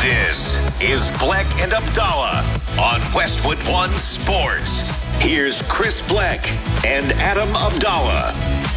This is Bleck and Abdallah on Westwood One Sports. Here's Chris Bleck and Adam Abdallah.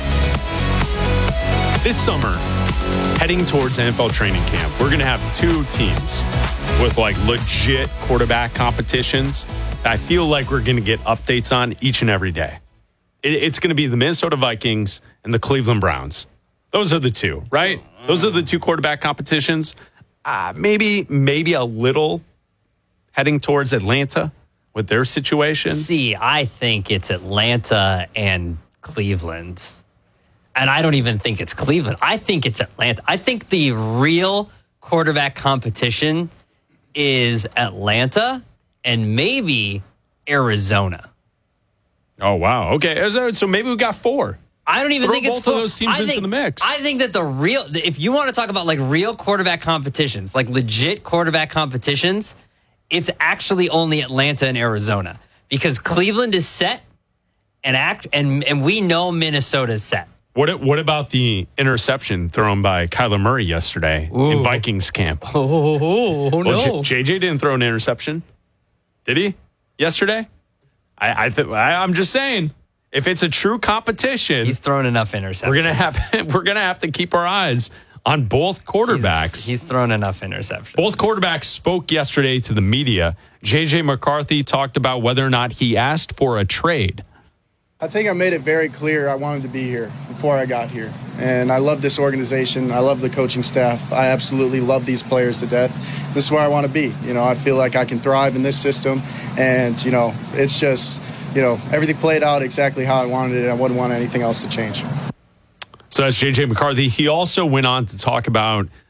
This summer, heading towards NFL training camp, we're going to have two teams with like legit quarterback competitions. I feel like we're going to get updates on each and every day. It's going to be the Minnesota Vikings and the Cleveland Browns. Those are the two, right? Those are the two quarterback competitions. Maybe a little heading towards Atlanta with their situation. See, I think it's Atlanta and Cleveland. And I don't even think it's Cleveland. I think it's Atlanta. I think the real quarterback competition is Atlanta and maybe Arizona. Oh, wow. Okay. So maybe we got four. I don't even think it's both of those teams into the mix. I think that if you want to talk about like real quarterback competitions, like legit quarterback competitions, it's actually only Atlanta and Arizona because Cleveland is set and we know Minnesota is set. What about the interception thrown by Kyler Murray yesterday in Vikings camp? Oh no. JJ didn't throw an interception. Did he? Yesterday? I'm just saying. If it's a true competition, he's thrown enough interceptions. We're gonna have to keep our eyes on both quarterbacks. He's thrown enough interceptions. Both quarterbacks spoke yesterday to the media. JJ McCarthy talked about whether or not he asked for a trade. I think I made it very clear I wanted to be here before I got here. And I love this organization. I love the coaching staff. I absolutely love these players to death. This is where I want to be. I feel like I can thrive in this system. And, it's just, everything played out exactly how I wanted it. I wouldn't want anything else to change. So that's JJ McCarthy. He also went on to talk about